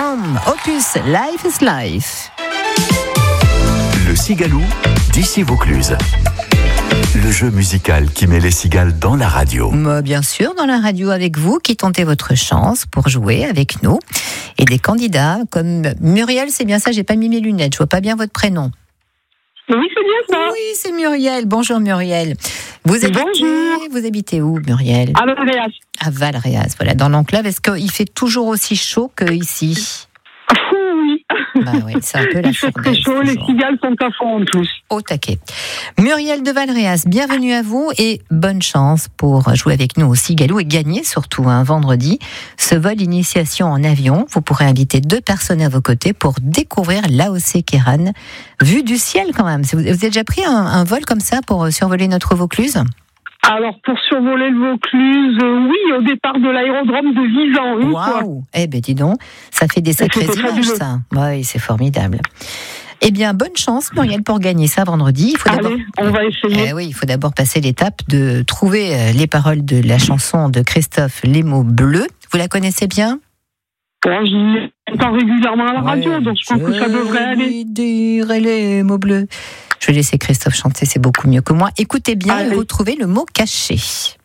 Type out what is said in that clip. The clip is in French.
Opus Life is Life. Le Cigalou d'ici Vaucluse. Le jeu musical qui met les cigales dans la radio. Bien sûr, dans la radio avec vous, qui tentez votre chance pour jouer avec nous. Et des candidats comme Muriel, c'est bien ça, j'ai pas mis mes lunettes, je vois pas bien votre prénom. Oui, c'est bien ça. Oui, c'est Muriel. Bonjour Muriel. Vous habitez où, Muriel ? À Valréas. À Valréas, voilà, dans l'enclave. Est-ce qu'il fait toujours aussi chaud qu'ici ? Oui. Bah oui, c'est un peu la Il fait très fournaise, chaud, les toujours. cigales sont à fond en plus. Au taquet. Muriel de Valréas, bienvenue à vous et bonne chance pour jouer avec nous au Cigalou et gagner surtout un vendredi ce vol initiation en avion. Vous pourrez inviter 2 personnes à vos côtés pour découvrir l'AOC Kéran, vue du ciel quand même. Vous avez déjà pris un vol comme ça pour survoler notre Vaucluse ? Alors, pour survoler le Vaucluse, oui, au départ de l'aérodrome de Visan, une fois. Waouh ! Eh ben dis donc, ça fait des sacrées c'était images, fabuleux. ça. Oui, c'est formidable. Eh bien, bonne chance, Muriel, pour gagner ça vendredi. Il faut d'abord... Allez, on va essayer. Eh oui, il faut d'abord passer l'étape de trouver les paroles de la chanson de Christophe Les mots bleus. Vous la connaissez bien ? Bon, j'y entends régulièrement à la radio, donc je pense que ça devrait aller. Je dirai les mots bleus. Je vais laisser Christophe chanter, c'est beaucoup mieux que moi. Écoutez bien et Allez. retrouvez le mot caché.